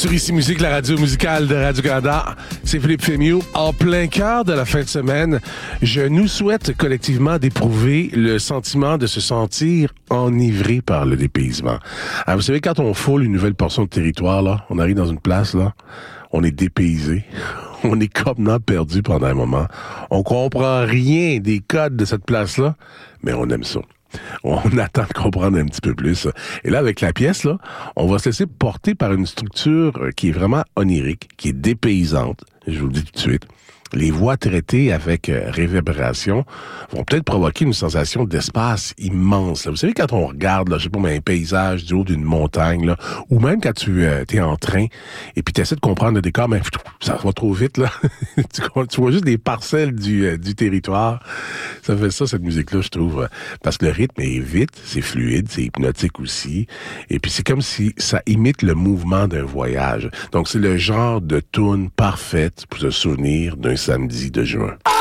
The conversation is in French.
sur Ici Musique, la radio musicale de Radio-Canada. C'est Philippe Fémieux. En plein cœur de la fin de semaine, je nous souhaite collectivement d'éprouver le sentiment de se sentir enivré par le dépaysement. Alors, vous savez, quand on foule une nouvelle portion de territoire, là, on arrive dans une place, là, on est dépaysé. On est complètement perdu pendant un moment. On comprend rien des codes de cette place-là, mais on aime ça. On attend de comprendre un petit peu plus. Et là, avec la pièce, là, on va se laisser porter par une structure qui est vraiment onirique, qui est dépaysante. Je vous le dis tout de suite. Les voix traitées avec réverbération vont peut-être provoquer une sensation d'espace immense. Là. Vous savez, quand on regarde, là, je sais pas, mais un paysage du haut d'une montagne, là, ou même quand tu es en train et puis tu essaies de comprendre le décor, mais ça va trop vite, là. tu vois juste des parcelles du territoire. Ça fait ça, cette musique-là, je trouve. Parce que le rythme est vite, c'est fluide, c'est hypnotique aussi. Et puis c'est comme si ça imite le mouvement d'un voyage. Donc c'est le genre de tune parfaite pour se souvenir d'un samedi de juin.